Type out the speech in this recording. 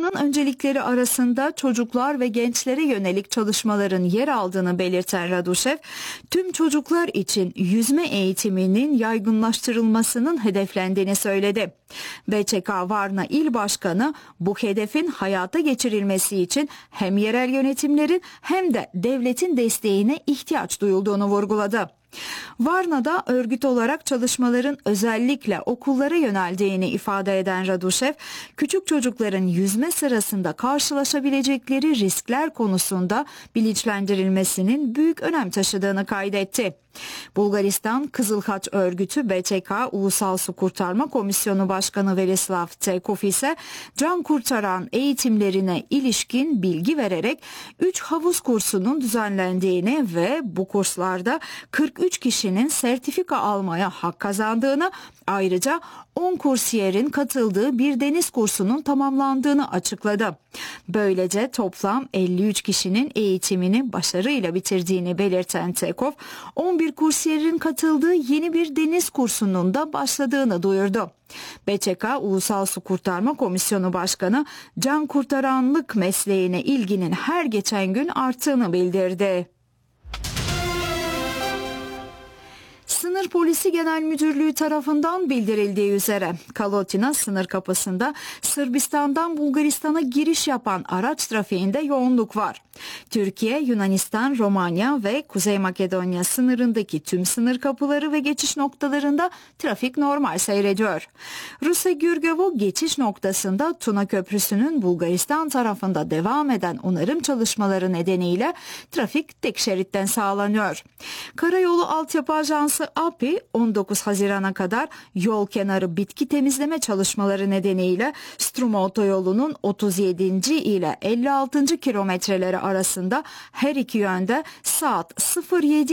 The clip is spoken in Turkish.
Bulgaristan'ın öncelikleri arasında çocuklar ve gençlere yönelik çalışmaların yer aldığını belirten Raduşev, tüm çocuklar için yüzme eğitiminin yaygınlaştırılmasının hedeflendiğini söyledi. BÇK Varna İl Başkanı bu hedefin hayata geçirilmesi için hem yerel yönetimlerin hem de devletin desteğine ihtiyaç duyulduğunu vurguladı. Varna'da örgüt olarak çalışmaların özellikle okullara yöneldiğini ifade eden Raduşev, küçük çocukların yüzme sırasında karşılaşabilecekleri riskler konusunda bilinçlendirilmesinin büyük önem taşıdığını kaydetti. Bulgaristan Kızıl Haç Örgütü BÇK Ulusal Su Kurtarma Komisyonu Başkanı Verislav Tekov ise can kurtaran eğitimlerine ilişkin bilgi vererek 3 havuz kursunun düzenlendiğini ve bu kurslarda 43 kişinin sertifika almaya hak kazandığını, ayrıca 10 kursiyerin katıldığı bir deniz kursunun tamamlandığını açıkladı. Böylece toplam 53 kişinin eğitimini başarıyla bitirdiğini belirten Tekov, 11 kursiyerin katıldığı yeni bir deniz kursunun da başladığını duyurdu. BÇK Ulusal Su Kurtarma Komisyonu Başkanı, can kurtaranlık mesleğine ilginin her geçen gün arttığını bildirdi. Sınır Polisi Genel Müdürlüğü tarafından bildirildiği üzere Kalotina sınır kapısında Sırbistan'dan Bulgaristan'a giriş yapan araç trafiğinde yoğunluk var. Türkiye, Yunanistan, Romanya ve Kuzey Makedonya sınırındaki tüm sınır kapıları ve geçiş noktalarında trafik normal seyrediyor. Rusa-Gürgevo geçiş noktasında Tuna Köprüsü'nün Bulgaristan tarafında devam eden onarım çalışmaları nedeniyle trafik tek şeritten sağlanıyor. Karayolu Altyapı Ajansı API 19 Haziran'a kadar yol kenarı bitki temizleme çalışmaları nedeniyle Struma Otoyolu'nun 37. ile 56. kilometreleri arasında her iki yönde saat 07